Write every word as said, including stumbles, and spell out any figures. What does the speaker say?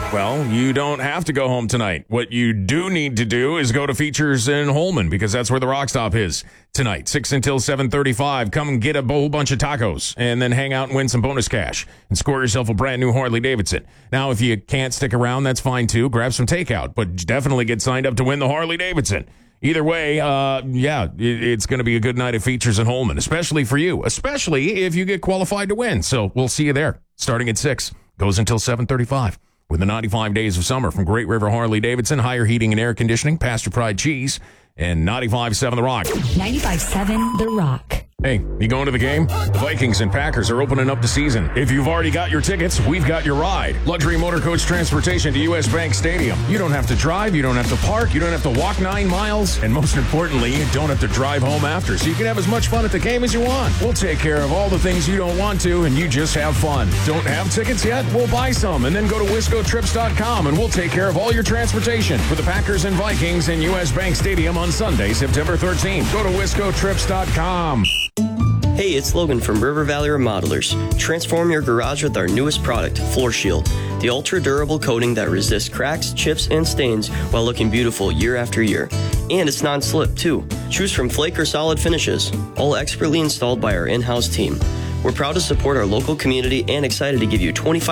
Well, you don't have to go home tonight. What you do need to do is go to Features in Holman, because that's where the Rock Stop is tonight, six until seven thirty-five. Come and get a whole bunch of tacos and then hang out and win some bonus cash and score yourself a brand new Harley Davidson. Now, if you can't stick around, that's fine too. Grab some takeout, but definitely get signed up to win the Harley Davidson. Either way, uh, yeah, it, it's going to be a good night of Features in Holman, especially for you, especially if you get qualified to win. So we'll see you there starting at six, goes until seven thirty-five. With the ninety-five days of summer from Great River Harley Davidson, higher heating and air conditioning, Pasture Pride cheese, and ninety-five point seven The Rock. ninety-five point seven The Rock. Hey, you going to the game? The Vikings and Packers are opening up the season. If you've already got your tickets, we've got your ride. Luxury motor coach transportation to U S. Bank Stadium. You don't have to drive, you don't have to park, you don't have to walk nine miles, and most importantly, you don't have to drive home after, so you can have as much fun at the game as you want. We'll take care of all the things you don't want to, and you just have fun. Don't have tickets yet? We'll buy some, and then go to wisco trips dot com, and we'll take care of all your transportation for the Packers and Vikings in U S. Bank Stadium on Sunday, September thirteenth. Go to wisco trips dot com. Hey, it's Logan from River Valley Remodelers. Transform your garage with our newest product, Floor Shield, the ultra-durable coating that resists cracks, chips, and stains while looking beautiful year after year. And it's non-slip, too. Choose from flake or solid finishes, all expertly installed by our in-house team. We're proud to support our local community and excited to give you twenty-five